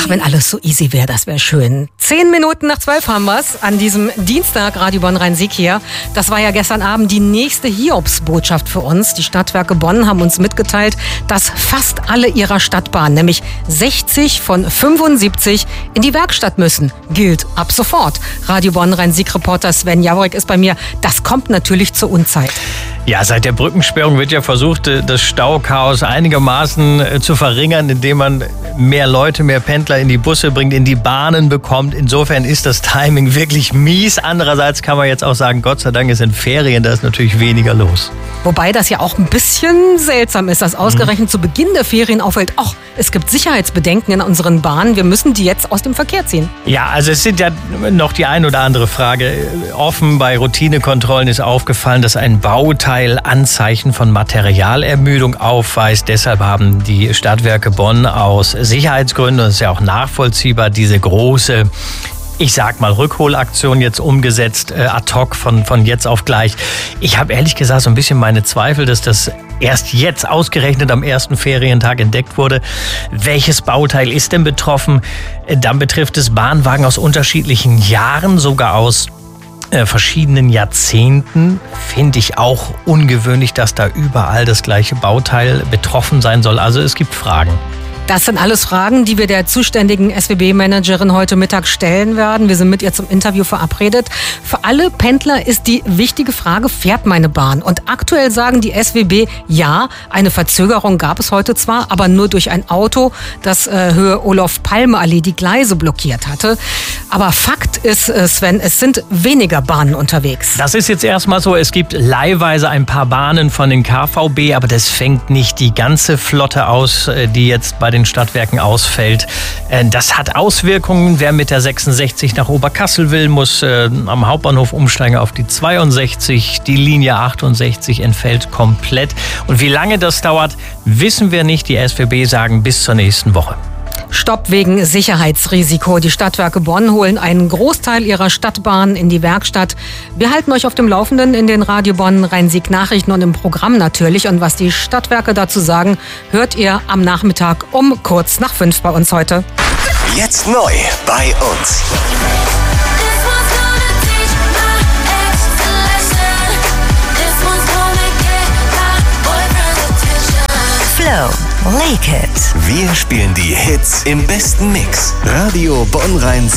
Ach, wenn alles so easy wäre, das wäre schön. 10 Minuten nach 12 haben wir's an diesem Dienstag, Radio Bonn-Rhein-Sieg hier. Das war ja gestern Abend die nächste Hiobsbotschaft für uns. Die Stadtwerke Bonn haben uns mitgeteilt, dass fast alle ihrer Stadtbahnen, nämlich 60 von 75, in die Werkstatt müssen. Gilt ab sofort. Radio Bonn-Rhein-Sieg-Reporter Sven Jawrek ist bei mir. Das kommt natürlich zur Unzeit. Ja, seit der Brückensperrung wird ja versucht, das Stauchaos einigermaßen zu verringern, indem man mehr Leute, mehr Pendler in die Busse bringt, in die Bahnen bekommt. Insofern ist das Timing wirklich mies. Andererseits kann man jetzt auch sagen, Gott sei Dank, es sind Ferien, da ist natürlich weniger los. Wobei das ja auch ein bisschen seltsam ist, dass ausgerechnet zu Beginn der Ferien auffällt, ach, es gibt Sicherheitsbedenken in unseren Bahnen, wir müssen die jetzt aus dem Verkehr ziehen. Ja, also es sind ja noch die ein oder andere Frage offen. Bei Routinekontrollen ist aufgefallen, dass ein Bauteil Anzeichen von Materialermüdung aufweist. Deshalb haben die Stadtwerke Bonn aus Sicherheitsgründen, das ist ja auch nachvollziehbar, diese große, ich sag mal, Rückholaktion jetzt umgesetzt, ad hoc von jetzt auf gleich. Ich habe ehrlich gesagt so ein bisschen meine Zweifel, dass das erst jetzt ausgerechnet am ersten Ferientag entdeckt wurde. Welches Bauteil ist denn betroffen? Dann betrifft es Bahnwagen aus unterschiedlichen Jahren, sogar aus verschiedenen Jahrzehnten. Finde ich auch ungewöhnlich, dass da überall das gleiche Bauteil betroffen sein soll. Also es gibt Fragen. Das sind alles Fragen, die wir der zuständigen SWB-Managerin heute Mittag stellen werden. Wir sind mit ihr zum Interview verabredet. Für alle Pendler ist die wichtige Frage, fährt meine Bahn? Und aktuell sagen die SWB, ja, eine Verzögerung gab es heute zwar, aber nur durch ein Auto, das Höhe Olof-Palme-Allee die Gleise blockiert hatte. Aber Fakt ist, Sven, es sind weniger Bahnen unterwegs. Das ist jetzt erstmal so. Es gibt leihweise ein paar Bahnen von den KVB, aber das fängt nicht die ganze Flotte aus, die jetzt bei den Stadtwerken ausfällt. Das hat Auswirkungen. Wer mit der 66 nach Oberkassel will, muss am Hauptbahnhof umsteigen auf die 62. Die Linie 68 entfällt komplett. Und wie lange das dauert, wissen wir nicht. Die SWB sagen bis zur nächsten Woche. Stopp wegen Sicherheitsrisiko. Die Stadtwerke Bonn holen einen Großteil ihrer Stadtbahnen in die Werkstatt. Wir halten euch auf dem Laufenden in den Radio Bonn-Rhein-Sieg Nachrichten und im Programm natürlich. Und was die Stadtwerke dazu sagen, hört ihr am Nachmittag um kurz nach 5 bei uns heute. Jetzt neu bei uns. Flow, Lake It. Wir spielen die Hits im besten Mix. Radio Bonn-Rhein-Sieg.